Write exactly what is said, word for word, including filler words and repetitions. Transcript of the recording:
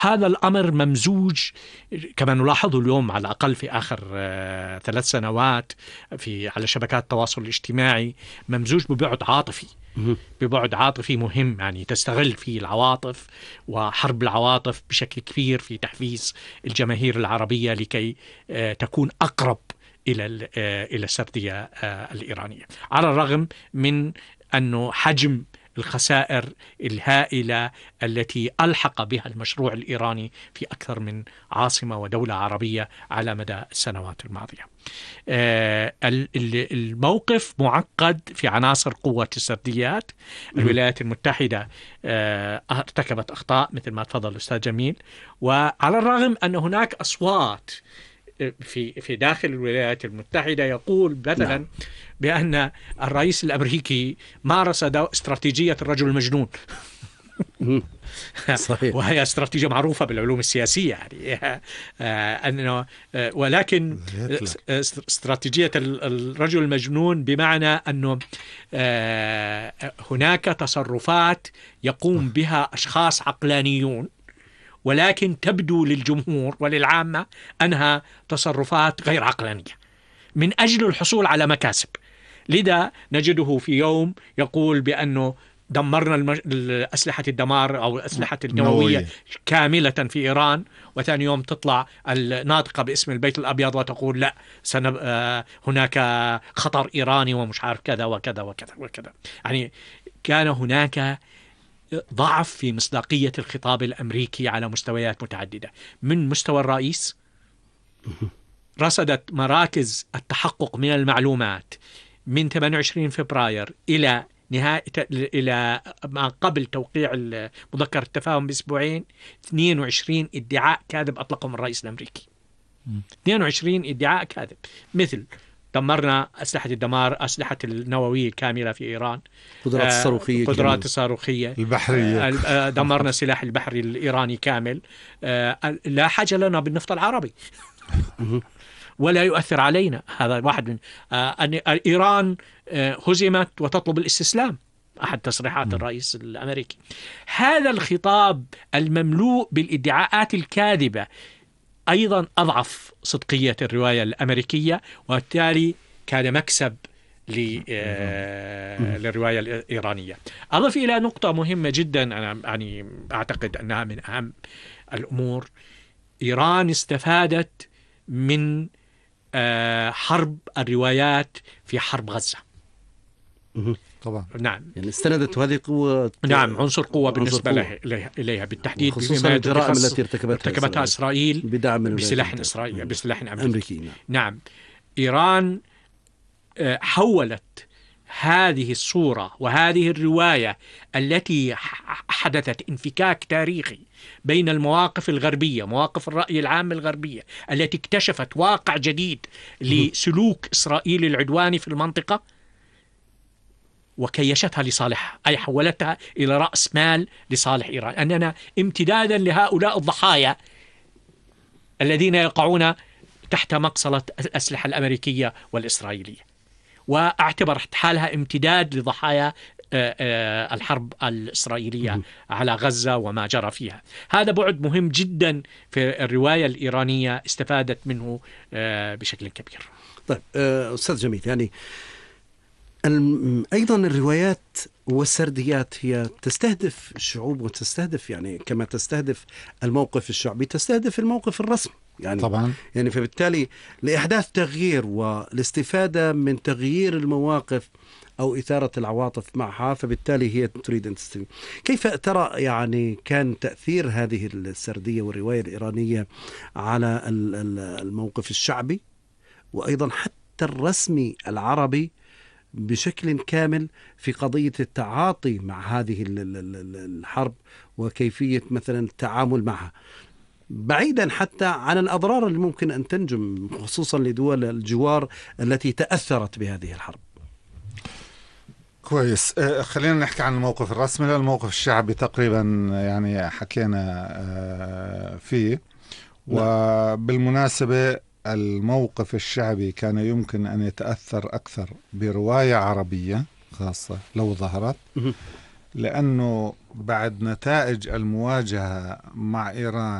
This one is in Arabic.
هذا الأمر ممزوج كما نلاحظه اليوم على الأقل في آخر ثلاث سنوات في على شبكات التواصل الاجتماعي، ممزوج ببعد عاطفي ببعد عاطفي مهم، يعني تستغل فيه العواطف وحرب العواطف بشكل كبير في تحفيز الجماهير العربية لكي تكون أقرب إلى إلى السردية الإيرانية، على الرغم من أنه حجم الخسائر الهائلة التي ألحق بها المشروع الإيراني في أكثر من عاصمة ودولة عربية على مدى السنوات الماضية. الموقف معقد في عناصر قوة السرديات. الولايات المتحدة ارتكبت أخطاء مثل ما تفضل الأستاذ جميل، وعلى الرغم أن هناك أصوات في في داخل الولايات المتحدة يقول مثلا نعم. بأن الرئيس الأمريكي مارس استراتيجية الرجل المجنون صحيح. وهي استراتيجية معروفة بالعلوم السياسية يعني أنه، ولكن استراتيجية الرجل المجنون بمعنى أنه هناك تصرفات يقوم بها أشخاص عقلانيون ولكن تبدو للجمهور وللعامة أنها تصرفات غير عقلانية من أجل الحصول على مكاسب. لذا نجده في يوم يقول بأنه دمرنا المج... أسلحة الدمار أو الأسلحة النووية كاملة في إيران، وثاني يوم تطلع الناطقة باسم البيت الأبيض وتقول لا سنب... آه هناك خطر إيراني ومش عارف كذا وكذا وكذا وكذا. يعني كان هناك ضعف في مصداقية الخطاب الأمريكي على مستويات متعددة، من مستوى الرئيس رصدت مراكز التحقق من المعلومات من ثمانية وعشرين فبراير إلى نهاية إلى ما قبل توقيع مذكرة التفاهم بأسبوعين اثنين وعشرين ادعاء كاذب أطلقهم الرئيس الأمريكي. اثنين وعشرين ادعاء كاذب، مثل دمرنا أسلحة الدمار، أسلحة النووية الكاملة في إيران، قدرات الصاروخية قدرات الصاروخية البحرية، دمرنا السلاح البحري الإيراني كامل، لا حاجة لنا بالنفط العربي ولا يؤثر علينا. هذا واحد من أن إيران هزمت وتطلب الاستسلام، أحد تصريحات الرئيس الأمريكي. هذا الخطاب المملوء بالادعاءات الكاذبة أيضا أضعف صدقية الرواية الأمريكية، وبالتالي كان مكسب للرواية الإيرانية. أضف إلى نقطة مهمة جدا، أنا يعني أعتقد أنها من أهم الأمور. إيران استفادت من حرب الروايات في حرب غزة. طبعا نعم، يعني استندت هذه قوة، نعم، عنصر قوة بالنسبة عنصر قوة. إليها بالتحديد، خصوصا الجرائم التي ارتكبتها, ارتكبتها إسرائيل بدعم بسلاح إسرائيل بسلاح أمريكي. أمريكي. نعم. نعم، إيران حولت هذه الصورة وهذه الرواية التي حدثت انفكاك تاريخي بين المواقف الغربية، مواقف الرأي العام الغربية التي اكتشفت واقع جديد لسلوك إسرائيل العدواني في المنطقة، وكيشتها لصالحها، أي حولتها إلى رأس مال لصالح إيران، أننا امتدادا لهؤلاء الضحايا الذين يقعون تحت مقصلة الأسلحة الأمريكية والإسرائيلية، واعتبرت حالها امتداد لضحايا الحرب الإسرائيلية على غزة وما جرى فيها. هذا بعد مهم جدا في الرواية الإيرانية، استفادت منه بشكل كبير. طيب أستاذ جميل، يعني أيضا الروايات والسرديات هي تستهدف الشعوب وتستهدف، يعني كما تستهدف الموقف الشعبي تستهدف الموقف الرسمي، يعني طبعا. يعني فبالتالي لإحداث تغيير والاستفادة من تغيير المواقف أو إثارة العواطف معها، فبالتالي هي تريد أن تستفيد. كيف ترى يعني كان تأثير هذه السردية والرواية الإيرانية على الموقف الشعبي وأيضا حتى الرسمي العربي بشكل كامل في قضية التعاطي مع هذه الحرب وكيفية مثلا التعامل معها، بعيدا حتى عن الأضرار اللي ممكن أن تنجم خصوصا لدول الجوار التي تأثرت بهذه الحرب؟ كويس، خلينا نحكي عن الموقف الرسمي. للموقف الشعبي تقريبا يعني حكينا فيه. وبالمناسبة الموقف الشعبي كان يمكن أن يتأثر أكثر برواية عربية خاصة لو ظهرت، لأنه بعد نتائج المواجهة مع إيران